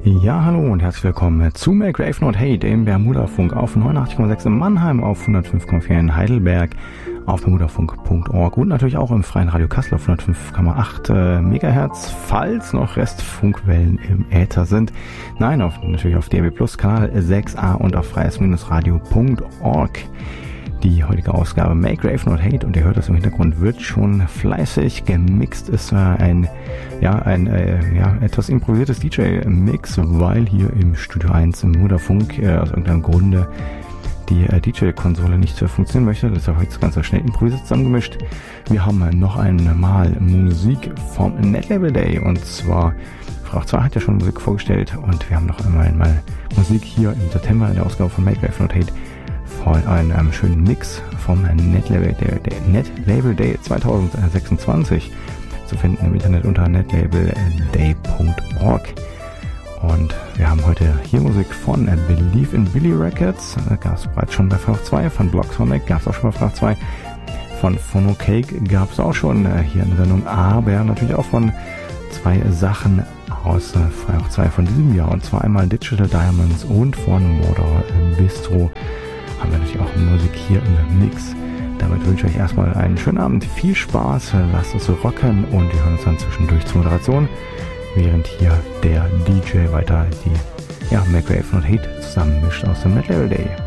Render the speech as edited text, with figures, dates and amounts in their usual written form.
Ja, hallo und herzlich willkommen zu Make Rave Not Hate im Bermudafunk auf 89,6 in Mannheim, auf 105,4 in Heidelberg, auf bermudafunk.org und natürlich auch im freien Radio Kassel auf 105,8 Megahertz, falls noch Restfunkwellen im Äther sind. Nein, natürlich auf DAB Plus Kanal 6a und auf freies-radio.org. Die heutige Ausgabe Make Rave Not Hate, und ihr hört das im Hintergrund, wird schon fleißig gemixt. Ist ein etwas improvisiertes DJ-Mix, weil hier im Studio 1 im Bermudafunk aus irgendeinem Grunde die DJ-Konsole nicht funktionieren möchte. Deshalb habe ich das Ganze schnell improvisiert zusammengemischt. Wir haben noch einmal Musik vom Netlabel Day, und zwar Frau 2 hat ja schon Musik vorgestellt, und wir haben noch einmal Musik hier im September in der Ausgabe von Make Rave Not Hate von einem schönen Mix vom Netlabel Day 2026 zu finden im Internet unter netlabelday.org. Und wir haben heute hier Musik von Believe in Billy Records, gab es bereits schon bei Frau 2, von Blocksonic gab es auch schon bei Frau 2, von Phonocake gab es auch schon hier in der Sendung, aber natürlich auch von zwei Sachen aus Frau 2 von diesem Jahr, und zwar einmal Digital Diamonds und von Mordor Bistro. Haben wir natürlich auch Musik hier im Mix. Damit wünsche ich euch erstmal einen schönen Abend, viel Spaß, lasst es rocken, und wir hören uns dann zwischendurch zur Moderation, während hier der DJ weiter die Make Rave Not Hate zusammenmischt aus dem Netlabel Day.